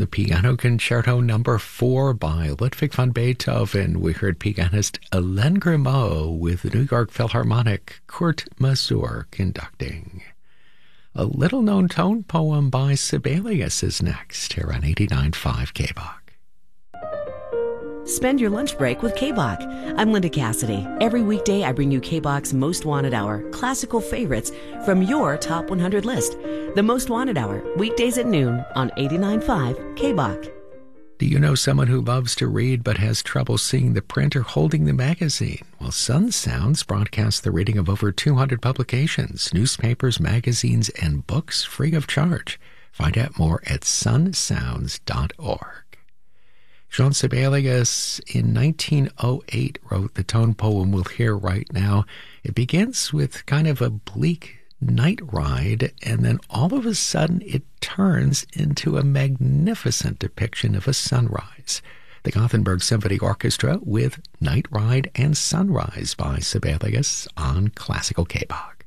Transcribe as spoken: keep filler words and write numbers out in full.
the Piano Concerto number four by Ludwig van Beethoven. We heard pianist Alain Grimaud with the New York Philharmonic Kurt Masur conducting. A little-known tone poem by Sibelius is next here on eighty-nine point five K B O C. Spend your lunch break with K B O C. I'm Linda Cassidy. Every weekday, I bring you K B O C's Most Wanted Hour, classical favorites from your top one hundred list. The Most Wanted Hour, weekdays at noon on eighty-nine point five K B O C. Do you know someone who loves to read but has trouble seeing the print or holding the magazine? Well, Sun Sounds broadcasts the reading of over two hundred publications, newspapers, magazines, and books free of charge. Find out more at sun sounds dot org. Jean Sibelius in nineteen oh eight wrote the tone poem we'll hear right now. It begins with kind of a bleak night ride, and then all of a sudden it turns into a magnificent depiction of a sunrise. The Gothenburg Symphony Orchestra with Night Ride and Sunrise by Sibelius on Classical K B O C.